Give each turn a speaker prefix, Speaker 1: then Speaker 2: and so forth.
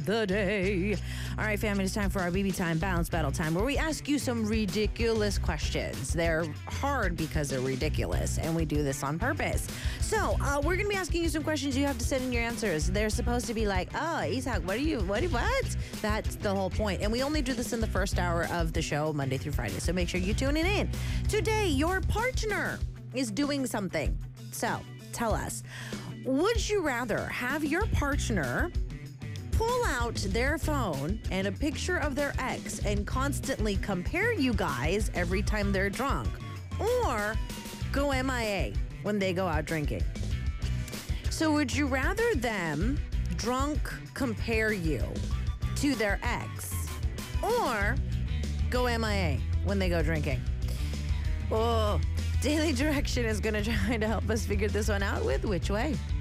Speaker 1: the day. All right, family, it's time for our BB Time Balance Battle Time, where we ask you some ridiculous questions. They're hard because they're ridiculous, and we do this on purpose. So we're going to be asking you some questions. You have to send in your answers. They're supposed to be like, oh, Isaac, what? That's the whole point. And we only do this in the first hour of the show, Monday through Friday. So make sure you tune it in. Today, your partner is doing something. So tell us, would you rather have your partner pull out their phone and a picture of their ex and constantly compare you guys every time they're drunk, or go MIA when they go out drinking? So would you rather them drunk compare you to their ex, or go MIA when they go drinking? Oh, Daily Direction is going to try to help us figure this one out with Which Way.